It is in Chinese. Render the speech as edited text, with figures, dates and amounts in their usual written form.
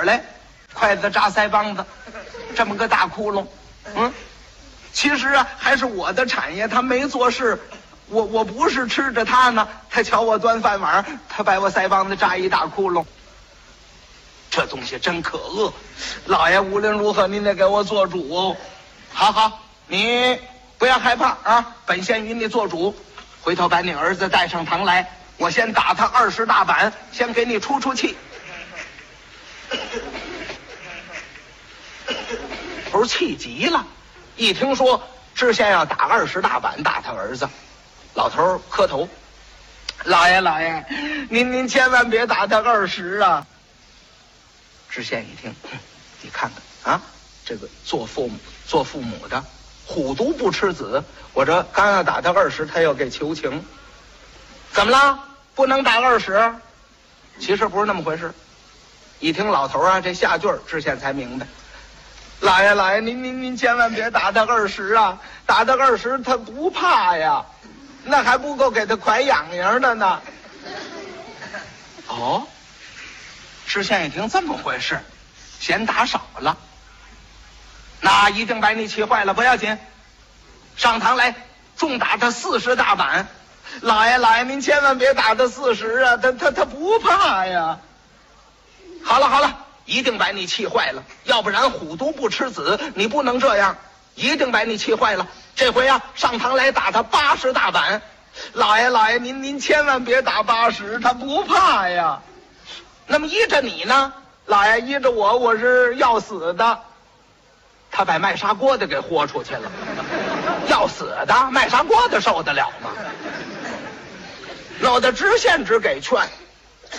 儿来，筷子扎腮帮子，这么个大窟窿。其实啊，还是我的产业，他没做事，我不是吃着他呢，他瞧我端饭碗，他把我腮帮子扎一大窟窿。这东西真可恶，老爷无论如何您得给我做主哦。好，你不要害怕啊，本县与你做主，回头把你儿子带上堂来，我先打他20大板，先给你出出气。头气急了，一听说知县要打20大板打他儿子，老头磕头，老爷，您千万别打他20啊！知县一听，你看看啊，这个做父母的虎毒不吃子，我这刚要打他20，他又给求情，怎么了？不能打20？其实不是那么回事。一听老头啊这下句，知县才明白。老爷，您千万别打他20啊！打他20，他不怕呀，那还不够给他快痒痒的呢。哦，知县一听这么回事，嫌打少了，那一定把你气坏了，不要紧，上堂来，重打他40大板。老爷，您千万别打他40啊，他不怕呀。好了，一定把你气坏了，要不然虎毒不吃子，你不能这样，一定把你气坏了。这回啊，上堂来打他80大板。老爷，您千万别打80，他不怕呀。那么依着你呢？老爷，依着我是要死的。他把卖砂锅的给豁出去了，要死的卖砂锅的受得了吗？弄得知县只给劝，